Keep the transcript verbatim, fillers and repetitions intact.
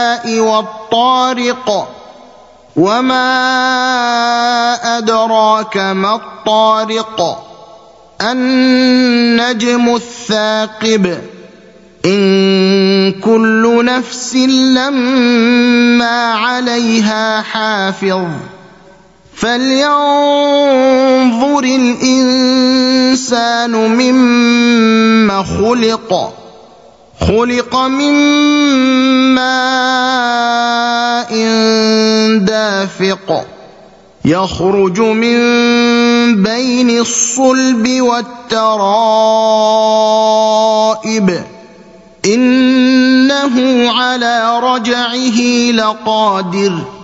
وَالطَّارِقِ وَمَا أَدْرَاكَ مَا الطَّارِقُ النَّجْمُ الثَّاقِبُ إِن كُلُّ نَفْسٍ لَّمَّا عَلَيْهَا حَافِظٌ فَلْيَنظُرِ الْإِنسَانُ مِمَّ خُلِقَ خُلِقَ مِن مَّاءٍ دَافِقٍ يَخْرُجُ مِن بَيْنِ الصُّلْبِ وَالتَّرَائِبِ إِنَّهُ عَلَىٰ رَجْعِهِ لَقَادِرٌ